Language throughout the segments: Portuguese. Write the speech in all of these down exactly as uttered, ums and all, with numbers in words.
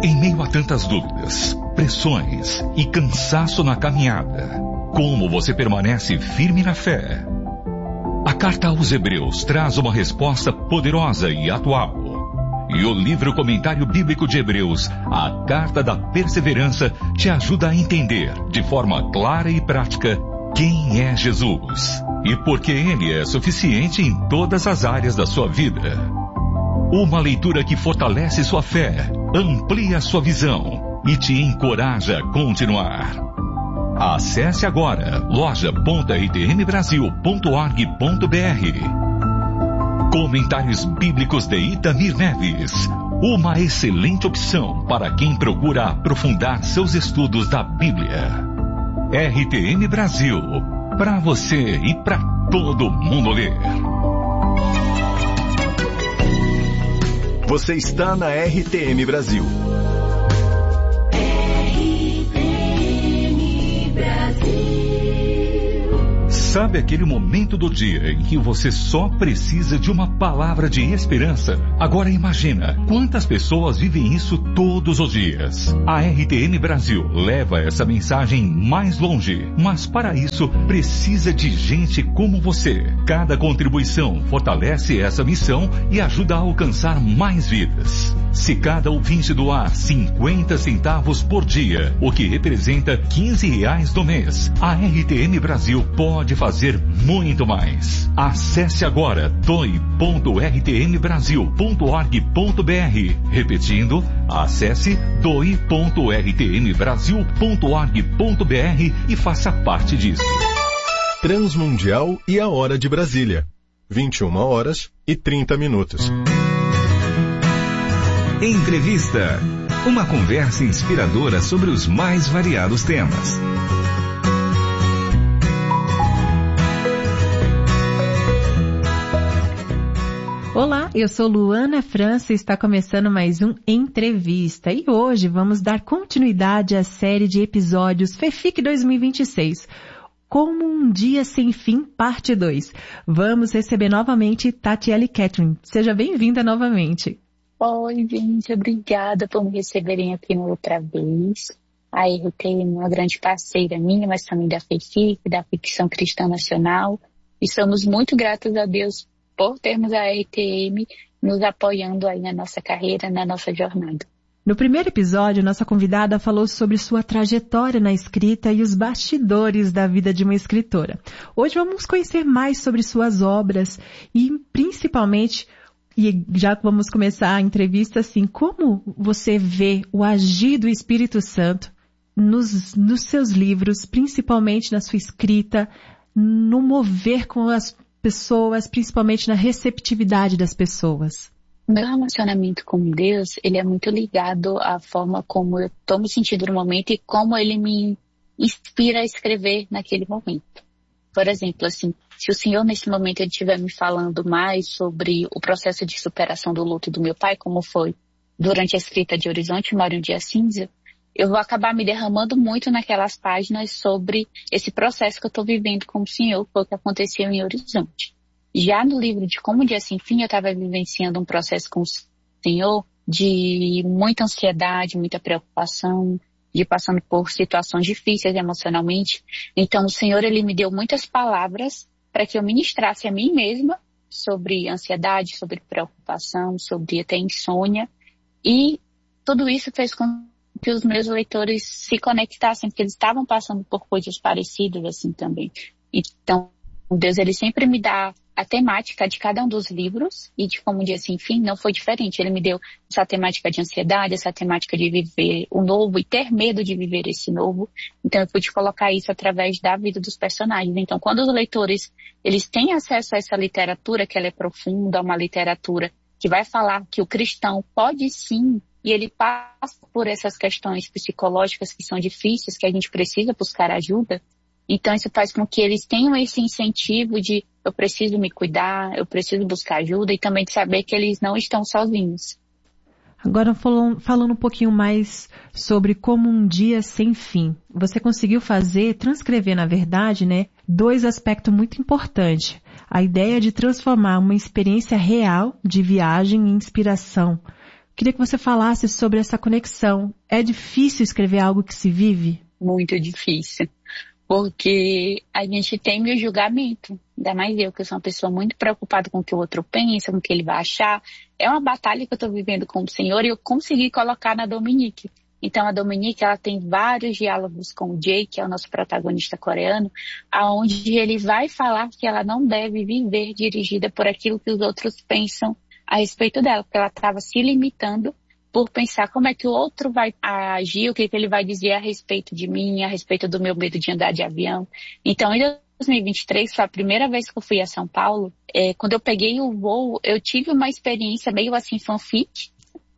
Em meio a tantas dúvidas, pressões e cansaço na caminhada, como você permanece firme na fé? A carta aos Hebreus traz uma resposta poderosa e atual. E o livro Comentário Bíblico de Hebreus, a Carta da Perseverança, te ajuda a entender, de forma clara e prática, quem é Jesus e por que Ele é suficiente em todas as áreas da sua vida. Uma leitura que fortalece sua fé, amplia sua visão e te encoraja a continuar. Acesse agora loja ponto r t m brasil ponto org ponto b r. Comentários Bíblicos de Itamir Neves. Uma excelente opção para quem procura aprofundar seus estudos da Bíblia. R T M Brasil. Para você e para todo mundo ler. Você está na R T M Brasil. Sabe aquele momento do dia em que você só precisa de uma palavra de esperança? Agora imagina quantas pessoas vivem isso todos os dias. A R T M Brasil leva essa mensagem mais longe, mas para isso precisa de gente como você. Cada contribuição fortalece essa missão e ajuda a alcançar mais vidas. Se cada ouvinte doar cinquenta centavos por dia, o que representa quinze reais no mês, a R T M Brasil pode fazer muito mais. Acesse agora doe ponto r t m brasil ponto org ponto b r. Repetindo, acesse doe ponto r t m brasil ponto org ponto b r e faça parte disso. Transmundial e a Hora de Brasília. vinte e uma horas e trinta minutos. Entrevista. Uma conversa inspiradora sobre os mais variados temas. Olá, eu sou Luana França e está começando mais um Entrevista. E hoje vamos dar continuidade à série de episódios FEFIC dois mil e vinte e seis. Como um Dia Sem Fim, parte dois. Vamos receber novamente Tatiele Catherine. Seja bem-vinda novamente. Oi, gente, obrigada por me receberem aqui outra vez. A R T M é uma grande parceira minha, mas também da FEFIC, da Ficção Cristã Nacional. E somos muito gratos a Deus por termos a R T M nos apoiando aí na nossa carreira, na nossa jornada. No primeiro episódio, nossa convidada falou sobre sua trajetória na escrita e os bastidores da vida de uma escritora. Hoje vamos conhecer mais sobre suas obras e, principalmente, e já vamos começar a entrevista assim, como você vê o agir do Espírito Santo nos, nos seus livros, principalmente na sua escrita, no mover com as pessoas, principalmente na receptividade das pessoas? Meu relacionamento com Deus, ele é muito ligado à forma como eu estou me sentindo no momento e como ele me inspira a escrever naquele momento. Por exemplo, assim, se o Senhor nesse momento ele estiver me falando mais sobre o processo de superação do luto do meu pai, como foi durante a escrita de Horizonte, Mora um Dia Cinza, eu vou acabar me derramando muito naquelas páginas sobre esse processo que eu estou vivendo com o Senhor, foi o que aconteceu em Horizonte. Já no livro de Como um Dia Sem Fim, eu estava vivenciando um processo com o Senhor de muita ansiedade, muita preocupação, de passando por situações difíceis emocionalmente. Então o Senhor, ele me deu muitas palavras para que eu ministrasse a mim mesma sobre ansiedade, sobre preocupação, sobre até insônia. E tudo isso fez com que os meus leitores se conectassem, porque eles estavam passando por coisas parecidas assim também. Então, Deus, ele sempre me dá a temática de cada um dos livros, e de Como um Dia Sem Fim não foi diferente. Ele me deu essa temática de ansiedade, essa temática de viver o novo e ter medo de viver esse novo. Então eu pude colocar isso através da vida dos personagens. Então quando os leitores, eles têm acesso a essa literatura, que ela é profunda, uma literatura que vai falar que o cristão pode sim, e ele passa por essas questões psicológicas que são difíceis, que a gente precisa buscar ajuda. Então isso faz com que eles tenham esse incentivo de eu preciso me cuidar, eu preciso buscar ajuda e também de saber que eles não estão sozinhos. Agora falando, falando um pouquinho mais sobre Como um Dia Sem Fim. Você conseguiu fazer, transcrever na verdade, né, dois aspectos muito importantes. A ideia de transformar uma experiência real de viagem em inspiração. Queria que você falasse sobre essa conexão. É difícil escrever algo que se vive? Muito difícil. Porque a gente teme o julgamento. Ainda mais eu, que eu sou uma pessoa muito preocupada com o que o outro pensa, com o que ele vai achar. É uma batalha que eu estou vivendo com o Senhor e eu consegui colocar na Dominique. Então a Dominique, ela tem vários diálogos com o Jay, que é o nosso protagonista coreano, aonde ele vai falar que ela não deve viver dirigida por aquilo que os outros pensam a respeito dela, porque ela estava se limitando por pensar como é que o outro vai agir, o que, que ele vai dizer a respeito de mim, a respeito do meu medo de andar de avião. Então, em dois mil e vinte e três, foi a primeira vez que eu fui a São Paulo. É, quando eu peguei o voo, eu tive uma experiência meio assim fanfic.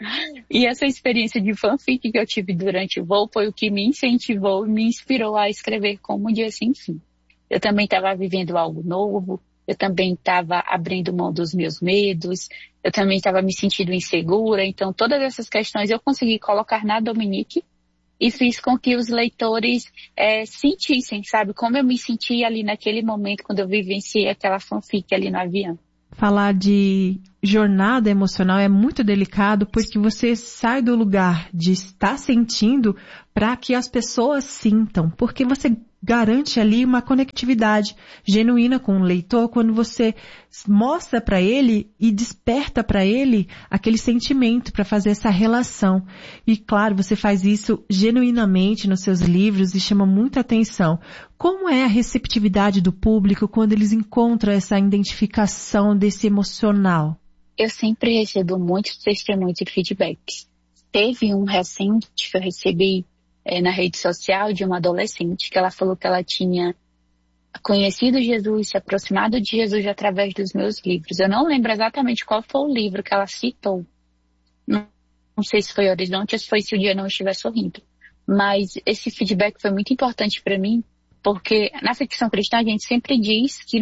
E essa experiência de fanfic que eu tive durante o voo foi o que me incentivou e me inspirou a escrever Como um Dia Sem Fim. Eu também estava vivendo algo novo, eu também estava abrindo mão dos meus medos, eu também estava me sentindo insegura. Então todas essas questões eu consegui colocar na Dominique e fiz com que os leitores é, sentissem, sabe, como eu me sentia ali naquele momento quando eu vivenciei aquela fanfic ali no avião. Falar de jornada emocional é muito delicado porque você sai do lugar de estar sentindo para que as pessoas sintam, porque você garante ali uma conectividade genuína com o leitor quando você mostra para ele e desperta para ele aquele sentimento para fazer essa relação. E claro, você faz isso genuinamente nos seus livros e chama muita atenção. Como é a receptividade do público quando eles encontram essa identificação desse emocional? Eu sempre recebo muitos testemunhos e feedbacks. Teve um recente que eu recebi é, na rede social de uma adolescente que ela falou que ela tinha conhecido Jesus, se aproximado de Jesus através dos meus livros. Eu não lembro exatamente qual foi o livro que ela citou. Não, não sei se foi Horizonte ou se foi Se o Dia Não Estiver Sorrindo. Mas esse feedback foi muito importante para mim, porque na ficção cristã a gente sempre diz que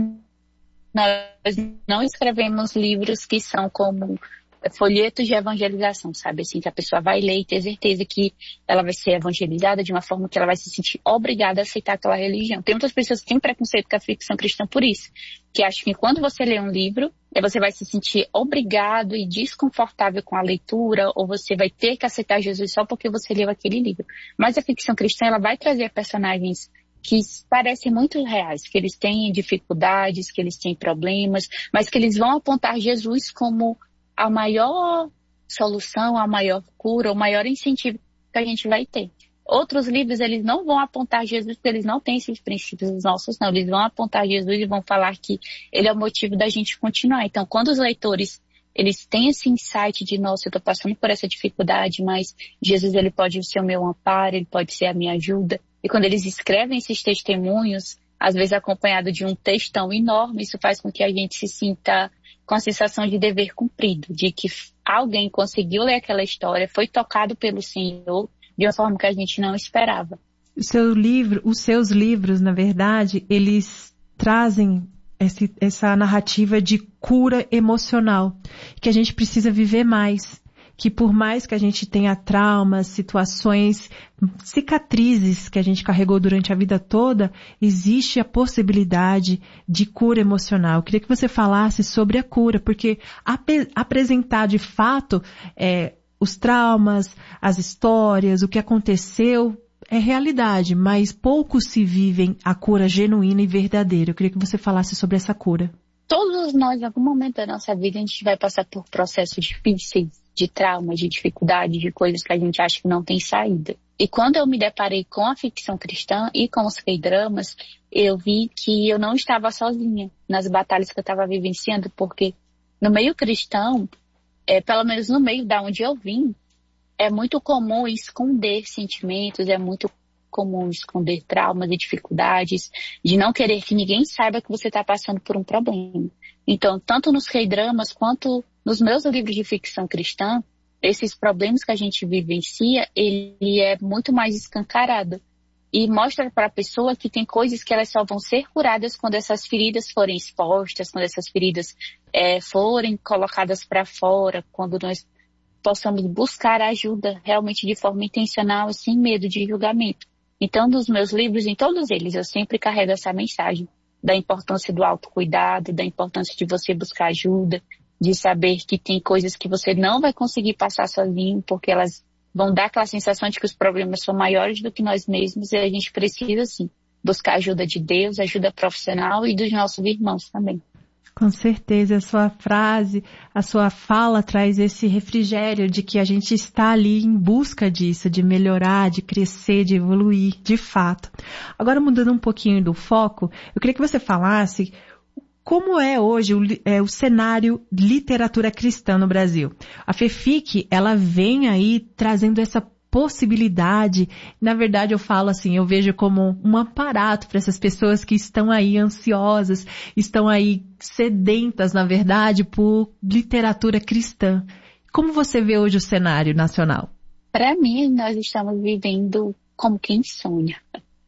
nós não escrevemos livros que são como folhetos de evangelização, sabe? Assim, que a pessoa vai ler e ter certeza que ela vai ser evangelizada de uma forma que ela vai se sentir obrigada a aceitar aquela religião. Tem muitas pessoas que têm preconceito com a ficção cristã por isso, que acham que quando você lê um livro, você vai se sentir obrigado e desconfortável com a leitura, ou você vai ter que aceitar Jesus só porque você leu aquele livro. Mas a ficção cristã, ela vai trazer personagens que parecem muito reais, que eles têm dificuldades, que eles têm problemas, mas que eles vão apontar Jesus como a maior solução, a maior cura, o maior incentivo que a gente vai ter. Outros livros, eles não vão apontar Jesus, porque eles não têm esses princípios, os nossos não. Eles vão apontar Jesus e vão falar que ele é o motivo da gente continuar. Então, quando os leitores, eles têm esse insight de, nossa, eu estou passando por essa dificuldade, mas Jesus, ele pode ser o meu amparo, ele pode ser a minha ajuda. E quando eles escrevem esses testemunhos, às vezes acompanhado de um textão enorme, isso faz com que a gente se sinta com a sensação de dever cumprido, de que alguém conseguiu ler aquela história, foi tocado pelo Senhor de uma forma que a gente não esperava. O seu livro, os seus livros, na verdade, eles trazem esse, essa narrativa de cura emocional, que a gente precisa viver mais. Que por mais que a gente tenha traumas, situações, cicatrizes que a gente carregou durante a vida toda, existe a possibilidade de cura emocional. Eu queria que você falasse sobre a cura, porque ap- apresentar de fato é, os traumas, as histórias, o que aconteceu é realidade, mas poucos se vivem a cura genuína e verdadeira. Eu queria que você falasse sobre essa cura. Todos nós, em algum momento da nossa vida, a gente vai passar por processos difíceis, de trauma, de dificuldade, de coisas que a gente acha que não tem saída. E quando eu me deparei com a ficção cristã e com os K-dramas, eu vi que eu não estava sozinha nas batalhas que eu estava vivenciando, porque no meio cristão, é, pelo menos no meio da onde eu vim, é muito comum esconder sentimentos, é muito comum esconder traumas e dificuldades, de não querer que ninguém saiba que você está passando por um problema. Então, tanto nos K-dramas quanto nos meus livros de ficção cristã, esses problemas que a gente vivencia, ele é muito mais escancarado. E mostra para a pessoa que tem coisas que elas só vão ser curadas quando essas feridas forem expostas, quando essas feridas é, forem colocadas para fora, quando nós possamos buscar ajuda realmente de forma intencional, sem medo de julgamento. Então, nos meus livros, em todos eles, eu sempre carrego essa mensagem da importância do autocuidado, da importância de você buscar ajuda, de saber que tem coisas que você não vai conseguir passar sozinho, porque elas vão dar aquela sensação de que os problemas são maiores do que nós mesmos, e a gente precisa, sim, buscar a ajuda de Deus, ajuda profissional e dos nossos irmãos também. Com certeza, a sua frase, a sua fala traz esse refrigério de que a gente está ali em busca disso, de melhorar, de crescer, de evoluir, de fato. Agora, mudando um pouquinho do foco, eu queria que você falasse como é hoje o, é, o cenário de literatura cristã no Brasil. A FEFIC, ela vem aí trazendo essa possibilidade. Na verdade, eu falo assim, eu vejo como um aparato para essas pessoas que estão aí ansiosas, estão aí sedentas, na verdade, por literatura cristã. Como você vê hoje o cenário nacional? Para mim, nós estamos vivendo como quem sonha.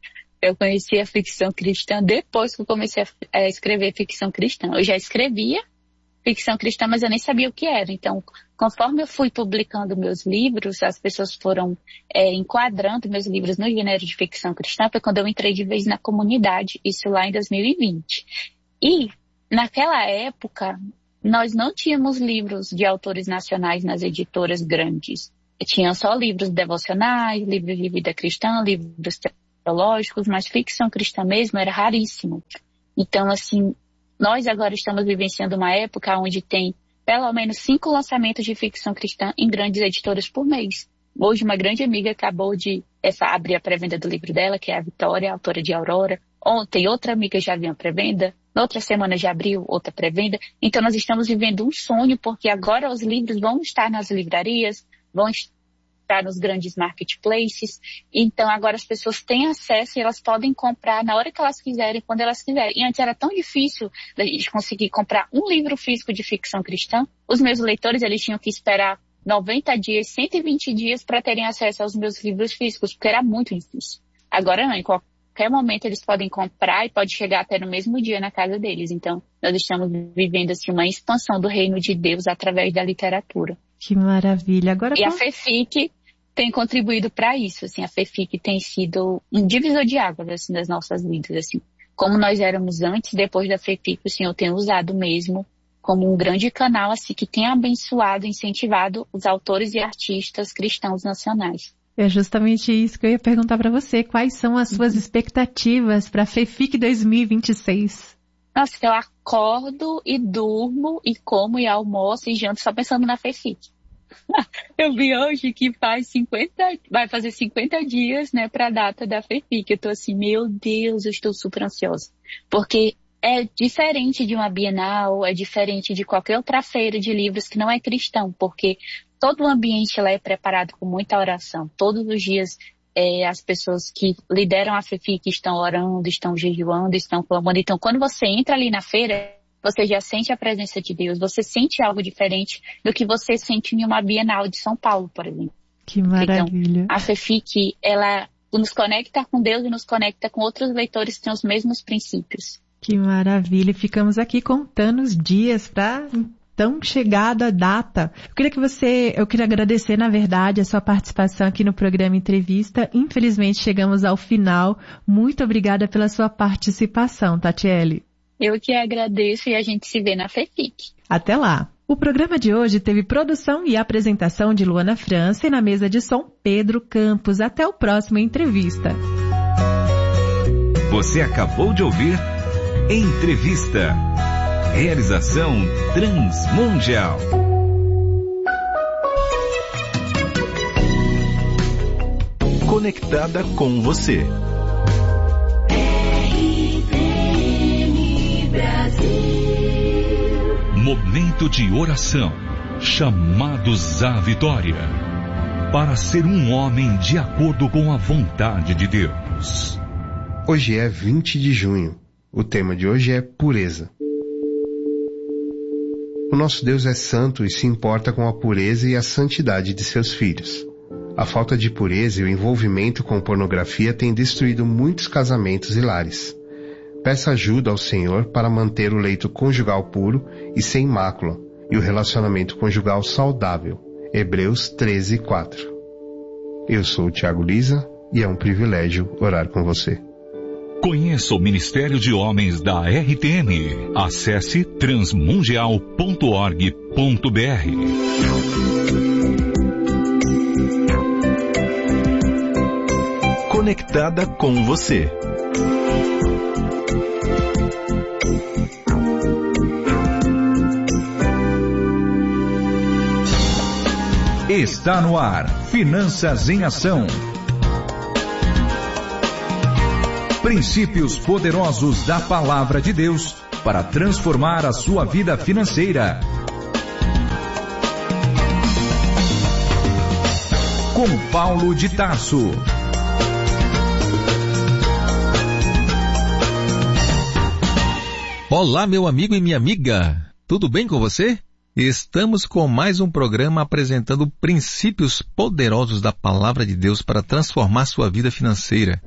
Eu conheci a ficção cristã depois que eu comecei a escrever ficção cristã. Eu já escrevia ficção cristã, mas eu nem sabia o que era. Então, conforme eu fui publicando meus livros, as pessoas foram é, enquadrando meus livros no gênero de ficção cristã, foi quando eu entrei de vez na comunidade, isso lá em dois mil e vinte. E, naquela época, nós não tínhamos livros de autores nacionais nas editoras grandes. Tinham só livros devocionais, livros de vida cristã, livros teológicos, mas ficção cristã mesmo era raríssimo. Então, assim, nós agora estamos vivenciando uma época onde tem pelo menos cinco lançamentos de ficção cristã em grandes editoras por mês. Hoje, uma grande amiga acabou de essa, abrir a pré-venda do livro dela, que é a Vitória, autora de Aurora. Ontem, outra amiga já abriu a pré-venda. Na outra semana já abriu outra pré-venda. Então, nós estamos vivendo um sonho, porque agora os livros vão estar nas livrarias, vão estar nos grandes marketplaces. Então, agora as pessoas têm acesso e elas podem comprar na hora que elas quiserem, quando elas quiserem. E antes era tão difícil a gente conseguir comprar um livro físico de ficção cristã. Os meus leitores, eles tinham que esperar noventa dias, cento e vinte dias para terem acesso aos meus livros físicos, porque era muito difícil. Agora não, em qualquer momento eles podem comprar e pode chegar até no mesmo dia na casa deles. Então, nós estamos vivendo assim uma expansão do reino de Deus através da literatura. Que maravilha. Agora, e a FEFIC tem contribuído para isso, assim, a FEFIC tem sido um divisor de águas, assim, das nossas vidas, assim. Como nós éramos antes, depois da FEFIC, assim, eu tenho usado mesmo como um grande canal, assim, que tem abençoado, incentivado os autores e artistas cristãos nacionais. É justamente isso que eu ia perguntar para você. Quais são as suas uhum. expectativas para a FEFIC dois mil e vinte e seis? Nossa, eu acordo e durmo e como e almoço e janto só pensando na FEFIC. Eu vi hoje que faz cinquenta, vai fazer cinquenta dias, né, para a data da FEFIC. Eu tô assim, meu Deus, eu estou super ansiosa. Porque é diferente de uma Bienal, é diferente de qualquer outra feira de livros que não é cristão, porque todo o ambiente lá é preparado com muita oração. Todos os dias é, as pessoas que lideram a FEFIC estão orando, estão jejuando, estão clamando. Então, quando você entra ali na feira, você já sente a presença de Deus, você sente algo diferente do que você sente em uma Bienal de São Paulo, por exemplo. Que maravilha. Então, a FEFIC, ela nos conecta com Deus e nos conecta com outros leitores que têm os mesmos princípios. Que maravilha. Ficamos aqui contando os dias para tão chegada a data. Eu queria que você, eu queria agradecer, na verdade, a sua participação aqui no programa Entrevista. Infelizmente, chegamos ao final. Muito obrigada pela sua participação, Tatiele. Eu que agradeço e a gente se vê na FEFIC. Até lá. O programa de hoje teve produção e apresentação de Luana França e na mesa de som Pedro Campos. Até o próximo Entrevista. Você acabou de ouvir Entrevista. Realização Transmundial. Conectada com você. Momento de oração. Chamados à vitória. Para ser um homem de acordo com a vontade de Deus. Hoje é vinte de junho. O tema de hoje é pureza. O nosso Deus é santo e se importa com a pureza e a santidade de seus filhos. A falta de pureza e o envolvimento com pornografia têm destruído muitos casamentos e lares. Peça ajuda ao Senhor para manter o leito conjugal puro e sem mácula, e o relacionamento conjugal saudável. Hebreus treze, quatro. Eu sou o Thiago Lisa e é um privilégio orar com você. Conheça o Ministério de Homens da R T M. Acesse transmundial ponto org ponto br. Conectada com você. Está no ar, Finanças em Ação. Princípios poderosos da Palavra de Deus para transformar a sua vida financeira. Com Paulo de Tarso. Olá, meu amigo e minha amiga. Tudo bem com você? Estamos com mais um programa apresentando princípios poderosos da Palavra de Deus para transformar sua vida financeira.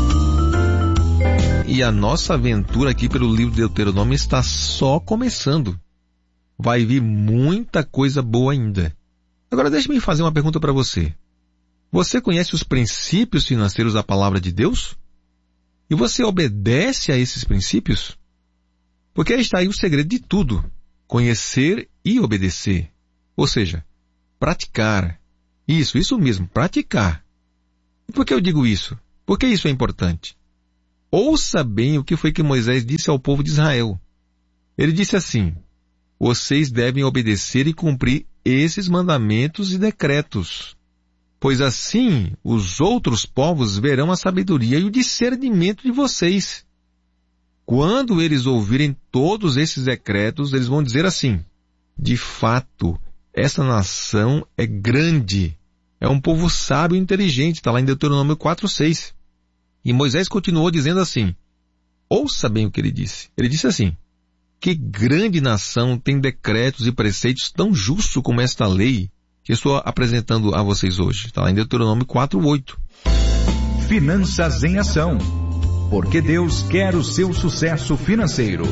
E a nossa aventura aqui pelo livro de Deuteronômio está só começando. Vai vir muita coisa boa ainda. Agora deixe-me fazer uma pergunta para você. Você conhece os princípios financeiros da Palavra de Deus? E você obedece a esses princípios? Porque aí está aí o segredo de tudo. Conhecer e obedecer. Ou seja, praticar. Isso, isso mesmo, praticar. E por que eu digo isso? Porque isso é importante. Ouça bem o que foi que Moisés disse ao povo de Israel. Ele disse assim: vocês devem obedecer e cumprir esses mandamentos e decretos, pois assim os outros povos verão a sabedoria e o discernimento de vocês. Quando eles ouvirem todos esses decretos, eles vão dizer assim: de fato, essa nação é grande, é um povo sábio e inteligente, está lá em Deuteronômio quatro, seis. E Moisés continuou dizendo assim, ouça bem o que ele disse. Ele disse assim: que grande nação tem decretos e preceitos tão justos como esta lei que eu estou apresentando a vocês hoje. Está lá em Deuteronômio quatro, oito. Finanças em Ação. Porque Deus quer o seu sucesso financeiro.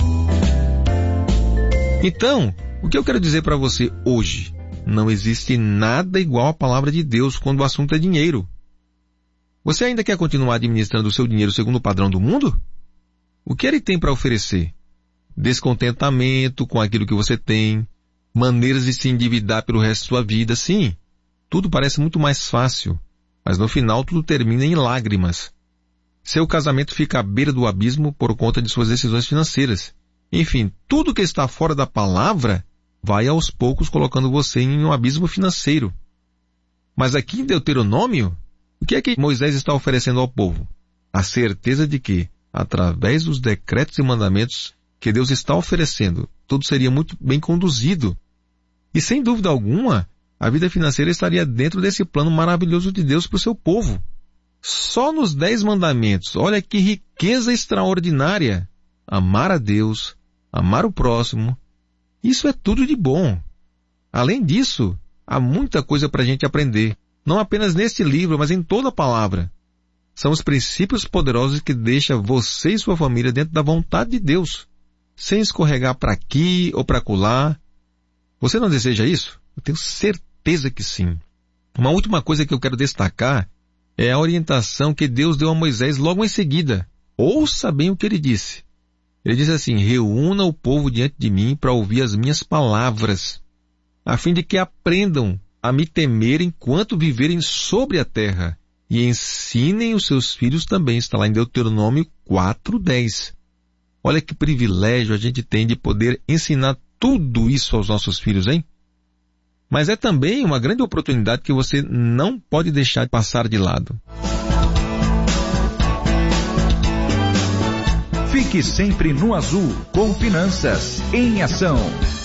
Então, o que eu quero dizer para você hoje? Não existe nada igual à palavra de Deus quando o assunto é dinheiro. Você ainda quer continuar administrando o seu dinheiro segundo o padrão do mundo? O que ele tem para oferecer? Descontentamento com aquilo que você tem, maneiras de se endividar pelo resto da sua vida. Sim, tudo parece muito mais fácil, mas no final tudo termina em lágrimas. Seu casamento fica à beira do abismo por conta de suas decisões financeiras. Enfim, tudo que está fora da palavra vai aos poucos colocando você em um abismo financeiro. Mas aqui em Deuteronômio, o que é que Moisés está oferecendo ao povo? A certeza de que, através dos decretos e mandamentos que Deus está oferecendo, tudo seria muito bem conduzido. E sem dúvida alguma, a vida financeira estaria dentro desse plano maravilhoso de Deus para o seu povo. Só nos dez mandamentos, olha que riqueza extraordinária. Amar a Deus, amar o próximo, isso é tudo de bom. Além disso, há muita coisa para a gente aprender, não apenas neste livro, mas em toda a palavra. São os princípios poderosos que deixam você e sua família dentro da vontade de Deus, sem escorregar para aqui ou para acolá. Você não deseja isso? Eu tenho certeza que sim. Uma última coisa que eu quero destacar é a orientação que Deus deu a Moisés logo em seguida. Ouça bem o que ele disse. Ele disse assim: reúna o povo diante de mim para ouvir as minhas palavras, a fim de que aprendam a me temer enquanto viverem sobre a terra, e ensinem os seus filhos também. Está lá em Deuteronômio quatro, dez. Olha que privilégio a gente tem de poder ensinar tudo isso aos nossos filhos, hein? Mas é também uma grande oportunidade que você não pode deixar passar de lado. Fique sempre no azul com Finanças em Ação.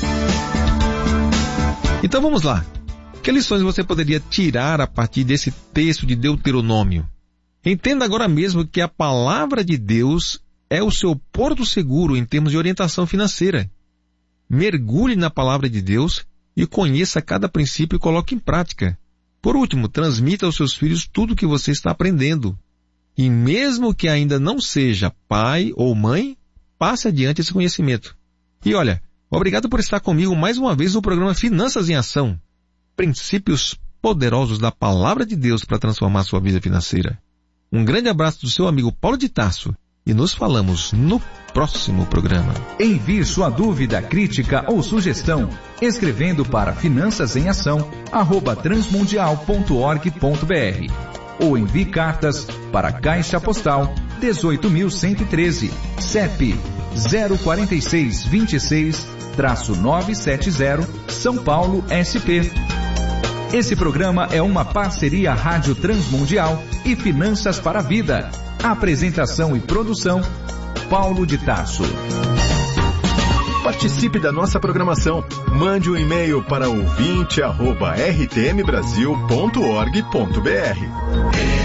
Então vamos lá. Que lições você poderia tirar a partir desse texto de Deuteronômio? Entenda agora mesmo que a palavra de Deus é o seu porto seguro em termos de orientação financeira. Mergulhe na palavra de Deus e conheça cada princípio e coloque em prática. Por último, transmita aos seus filhos tudo o que você está aprendendo. E mesmo que ainda não seja pai ou mãe, passe adiante esse conhecimento. E olha, obrigado por estar comigo mais uma vez no programa Finanças em Ação. Princípios poderosos da Palavra de Deus para transformar sua vida financeira. Um grande abraço do seu amigo Paulo de Tarso e nos falamos no próximo programa. Envie sua dúvida, crítica ou sugestão escrevendo para finanças em ação arroba transmundial ponto org ponto br ou envie cartas para a Caixa Postal dezoito mil cento e treze, C E P zero quatro seis dois seis nove sete zero, São Paulo, S P. Esse programa é uma parceria Rádio Transmundial e Finanças para a Vida. Apresentação e produção, Paulo de Tarso. Participe da nossa programação. Mande um e-mail para ouvinte arroba r t m brasil ponto org ponto br.